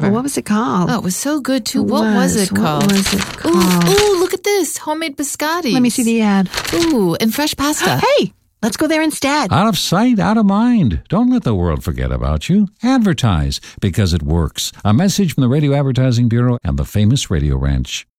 Well, what was it called? Oh, it was so good, too. What was it called? What was it called? Ooh, look at this. Homemade biscotti. Let me see the ad. Ooh, and fresh pasta. Hey, let's go there instead. Out of sight, out of mind. Don't let the world forget about you. Advertise, because it works. A message from the Radio Advertising Bureau and the Famous Radio Ranch.